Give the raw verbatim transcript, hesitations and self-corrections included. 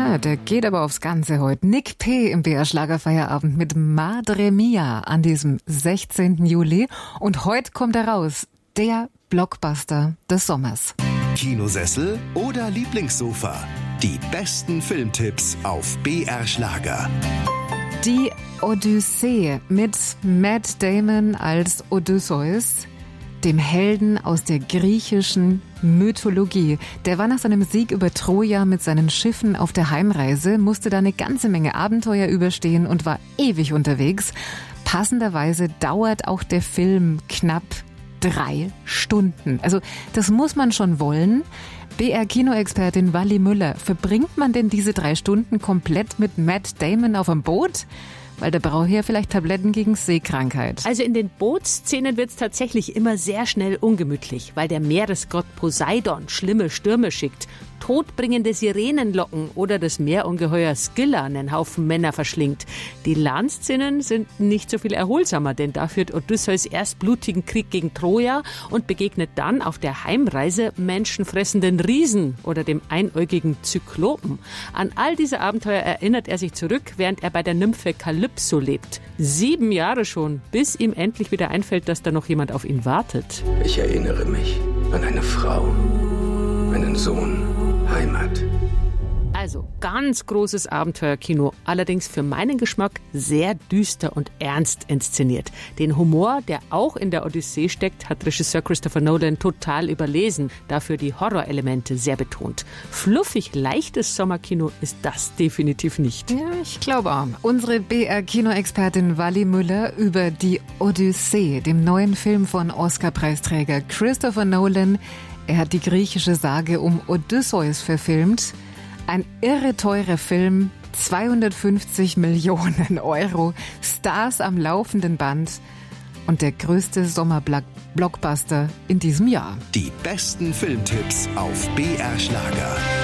Ja, der geht aber aufs Ganze heute. Nick P. im B R Schlagerfeierabend mit Madre Mia an diesem sechzehnten Juli. Und heute kommt er raus, der Blockbuster des Sommers. Kinosessel oder Lieblingssofa? Die besten Filmtipps auf B R Schlager. Die Odyssee mit Matt Damon als Odysseus, dem Helden aus der griechischen Mythologie. Der war nach seinem Sieg über Troja mit seinen Schiffen auf der Heimreise, musste da eine ganze Menge Abenteuer überstehen und war ewig unterwegs. Passenderweise dauert auch der Film knapp drei Stunden. Also das muss man schon wollen. B R-Kinoexpertin Wally Müller, verbringt man denn diese drei Stunden komplett mit Matt Damon auf dem Boot? Weil der braucht ja vielleicht Tabletten gegen Seekrankheit. Also in den Bootsszenen wird es tatsächlich immer sehr schnell ungemütlich, weil der Meeresgott Poseidon schlimme Stürme schickt, todbringende Sirenen locken oder das Meerungeheuer Scylla einen Haufen Männer verschlingt. Die Landszenen sind nicht so viel erholsamer, denn da führt Odysseus erst blutigen Krieg gegen Troja und begegnet dann auf der Heimreise menschenfressenden Riesen oder dem einäugigen Zyklopen. An all diese Abenteuer erinnert er sich zurück, während er bei der Nymphe Kalypso lebt. Sieben Jahre schon, bis ihm endlich wieder einfällt, dass da noch jemand auf ihn wartet. Ich erinnere mich an eine Frau, einen Sohn, Heimat. Also ganz großes Abenteuerkino, allerdings für meinen Geschmack sehr düster und ernst inszeniert. Den Humor, der auch in der Odyssee steckt, hat Regisseur Christopher Nolan total überlesen, dafür die Horrorelemente sehr betont. Fluffig leichtes Sommerkino ist das definitiv nicht. Ja, ich glaube auch. Unsere B R-Kinoexpertin Wally Müller über die Odyssee, dem neuen Film von Oscar-Preisträger Christopher Nolan. Er hat die griechische Sage um Odysseus verfilmt. Ein irre teurer Film, zweihundertfünfzig Millionen Euro, Stars am laufenden Band und der größte Sommerblockbuster in diesem Jahr. Die besten Filmtipps auf B R Schlager.